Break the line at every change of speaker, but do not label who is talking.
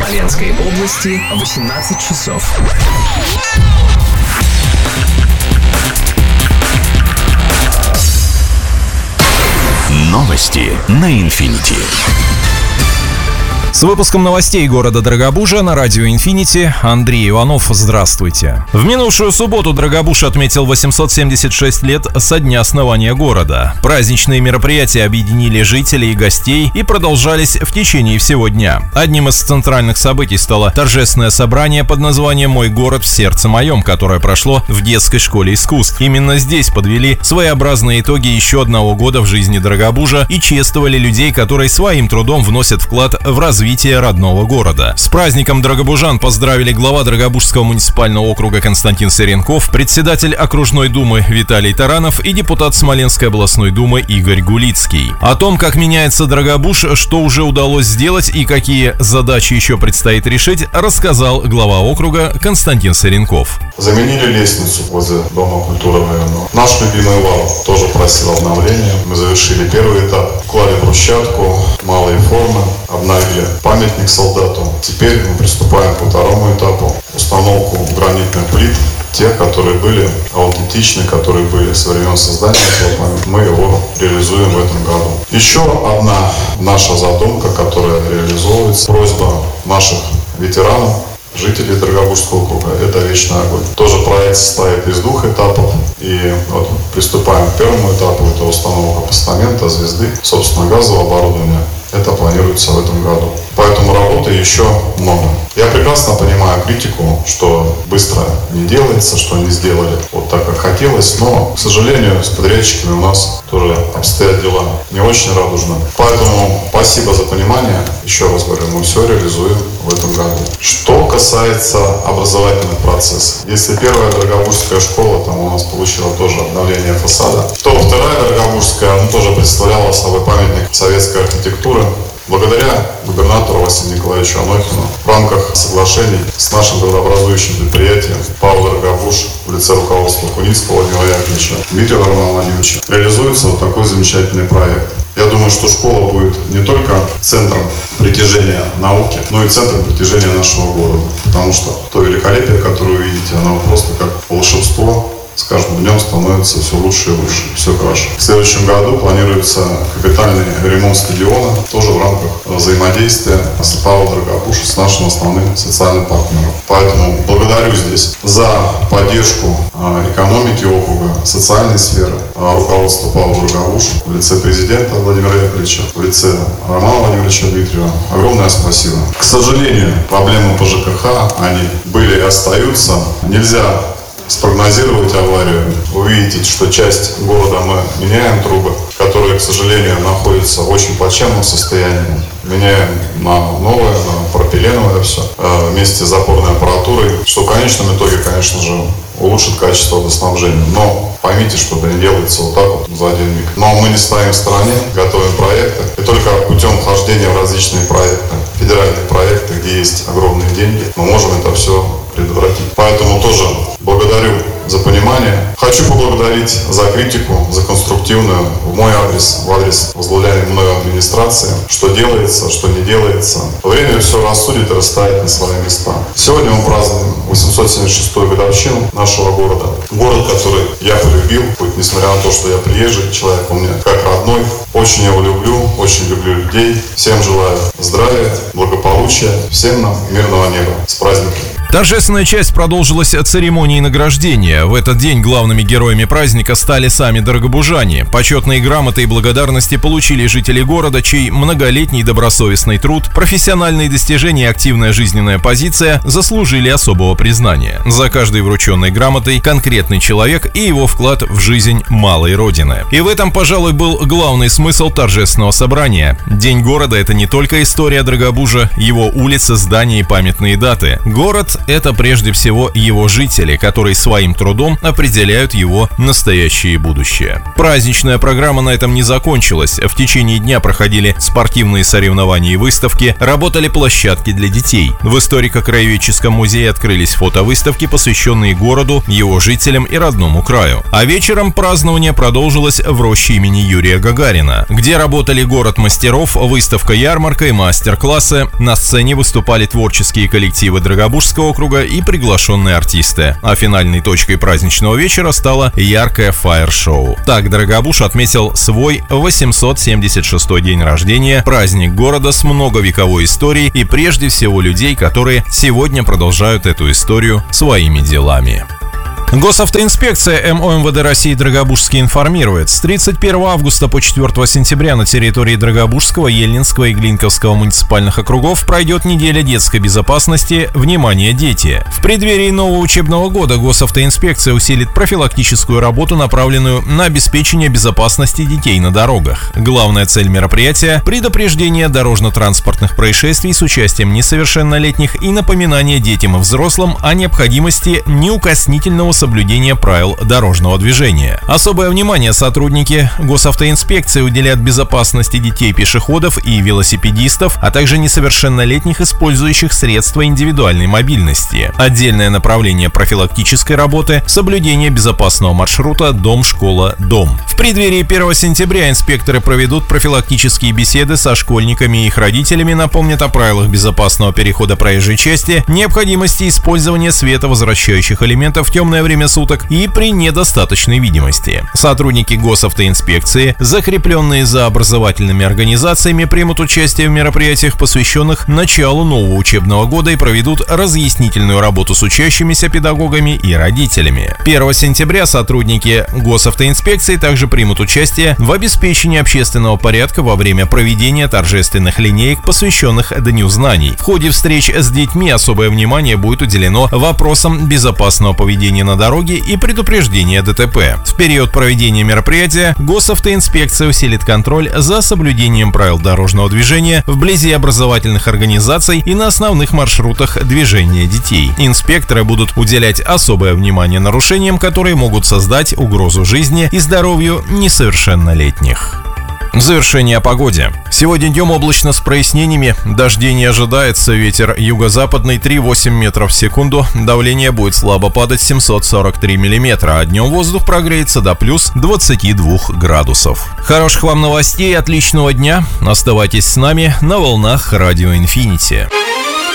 Смоленской области 18 часов.
Новости на Инфинити.
С выпуском новостей города Дорогобужа на радио «Инфинити» Андрей Иванов. Здравствуйте. В минувшую субботу Дорогобуж отметил 876 лет со дня основания города. Праздничные мероприятия объединили жителей и гостей и продолжались в течение всего дня. Одним из центральных событий стало торжественное собрание под названием «Мой город в сердце моем», которое прошло в детской школе искусств. Именно здесь подвели своеобразные итоги еще одного года в жизни Дорогобужа и чествовали людей, которые своим трудом вносят вклад в развитие родного города. С праздником дорогобужан поздравили глава Дорогобужского муниципального округа Константин Сыренков, председатель окружной думы Виталий Таранов и депутат Смоленской областной думы Игорь Гулицкий. О том, как меняется Дорогобуж, что уже удалось сделать и какие задачи еще предстоит решить, рассказал глава округа Константин Сыренков.
Заменили лестницу возле Дома культуры районного. Наш любимый вал тоже просил обновления. Мы завершили первый этап, вклали брусчатку, малые формы, обновили памятник солдату. Теперь мы приступаем к второму этапу. Установку гранитных плит, те, которые были аутентичны, которые были со времен создания этого памятника, мы его реализуем в этом году. Еще одна наша задумка, которая реализовывается, просьба наших ветеранов, жителей Дорогобужского округа, это «Вечный огонь». Тоже проект состоит из двух этапов. И вот приступаем к первому этапу. Это установка постамента, звезды, собственно, газового оборудования. Это планируется в этом году. Поэтому работы еще много. Я прекрасно понимаю критику, что быстро не делается, что не сделали вот так, как хотелось. Но, к сожалению, с подрядчиками у нас тоже обстоят дела не очень радужно. Поэтому спасибо за понимание. Еще раз говорю, мы все реализуем в этом году. Что касается образовательных процессов. Если первая Дорогобужская школа там у нас получила тоже обновление фасада, то вторая Дорогобужская, она тоже представляла собой памятник советской архитектуры. Благодаря губернатору Василию Николаевичу Анохину в рамках соглашений с нашим градообразующим предприятием ПАО «Дорогобуж» в лице руководства Куницкого Владимира Яковлевича, Дмитрия Романа Владимировича реализуется вот такой замечательный проект. Я думаю, что школа будет не только центром притяжения науки, но и центром притяжения нашего города. Потому что то великолепие, которое вы видите, оно просто как волшебство. С каждым днем становится все лучше и лучше, все краше. В следующем году планируется капитальный ремонт стадиона, тоже в рамках взаимодействия с ПАО «Дорогобуж», с нашим основным социальным партнером. Поэтому благодарю здесь за поддержку экономики округа, социальной сферы, руководство ПАО «Дорогобуж» в лице президента Владимира Яковлевича, в лице Романа Владимировича Дмитриева. Огромное спасибо. К сожалению, проблемы по ЖКХ, они были и остаются. Нельзя спрогнозировать аварию. Вы видите, что часть города мы меняем трубы, которые, к сожалению, находятся в очень плачевном состоянии. Меняем на новое, на пропиленовое все, вместе с запорной аппаратурой, что в конечном итоге, конечно же, улучшит качество водоснабжения. Но поймите, что это не делается вот так вот за один миг. Но мы не стоим в стороне, готовим проекты. И только путем вхождения в различные проекты, федеральные проекты, где есть огромные деньги, мы можем это все предотвратить. Поэтому тоже благодарю за понимание. Хочу поблагодарить за критику, за конструктивную в мой адрес, в адрес возглавляемой мной администрации, что делается, что не делается. Время все рассудит и расставит на свои места. Сегодня мы празднуем 876-ю годовщину нашего города. Город, который я полюбил, хоть несмотря на то, что я приезжий человек, он мне как родной. Очень его люблю, очень люблю людей. Всем желаю здравия, благополучия, всем нам мирного неба. С праздником!
Торжественная часть продолжилась церемонией награждения. В этот день главными героями праздника стали сами дорогобужане. Почетные грамоты и благодарности получили жители города, чей многолетний добросовестный труд, профессиональные достижения и активная жизненная позиция заслужили особого признания. За каждой врученной грамотой конкретный человек и его вклад в жизнь малой родины. И в этом, пожалуй, был главный смысл торжественного собрания. День города — это не только история Дорогобужа, его улицы, здания и памятные даты. Город город – это прежде всего его жители, которые своим трудом определяют его настоящее и будущее. Праздничная программа на этом не закончилась. В течение дня проходили спортивные соревнования и выставки, работали площадки для детей. В историко-краеведческом музее открылись фотовыставки, посвященные городу, его жителям и родному краю. А вечером празднование продолжилось в роще имени Юрия Гагарина, где работали город мастеров, выставка-ярмарка и мастер-классы. На сцене выступали творческие коллективы Драгобужского округа и приглашенные артисты. А финальной точкой праздничного вечера стало яркое фаер-шоу. Так Драгобуж отметил свой 876-й день рождения, праздник города с многовековой историей и прежде всего людей, которые сегодня продолжают эту историю своими делами. Госавтоинспекция МОМВД России Драгобужский информирует, с 31 августа по 4 сентября на территории Драгобужского, Ельнинского и Глинковского муниципальных округов пройдет неделя детской безопасности «Внимание, дети». В преддверии нового учебного года Госавтоинспекция усилит профилактическую работу, направленную на обеспечение безопасности детей на дорогах. Главная цель мероприятия – предупреждение дорожно-транспортных происшествий с участием несовершеннолетних и напоминание детям и взрослым о необходимости неукоснительного соблюдения правил дорожного движения. Особое внимание сотрудники Госавтоинспекции уделяют безопасности детей-пешеходов и велосипедистов, а также несовершеннолетних, использующих средства индивидуальной мобильности. Отдельное направление профилактической работы – соблюдение безопасного маршрута дом-школа-дом. В преддверии 1 сентября инспекторы проведут профилактические беседы со школьниками и их родителями, напомнят о правилах безопасного перехода проезжей части, необходимости использования световозвращающих элементов в темное время суток и при недостаточной видимости. Сотрудники Госавтоинспекции, закрепленные за образовательными организациями, примут участие в мероприятиях, посвященных началу нового учебного года, и проведут разъяснительную работу с учащимися, педагогами и родителями. 1 сентября сотрудники Госавтоинспекции также примут участие в обеспечении общественного порядка во время проведения торжественных линеек, посвященных Дню знаний. В ходе встреч с детьми особое внимание будет уделено вопросам безопасного поведения на дороге и предупреждения ДТП. В период проведения мероприятия Госавтоинспекция усилит контроль за соблюдением правил дорожного движения вблизи образовательных организаций и на основных маршрутах движения детей. Инспекторы будут уделять особое внимание нарушениям, которые могут создать угрозу жизни и здоровью несовершеннолетних. В завершение о погоде. Сегодня днем облачно с прояснениями, дождей не ожидается, ветер юго-западный 3,8 метров в секунду, давление будет слабо падать 743 миллиметра, а днем воздух прогреется до плюс 22 градусов. Хороших вам новостей, отличного дня, оставайтесь с нами на волнах Радио Инфинити.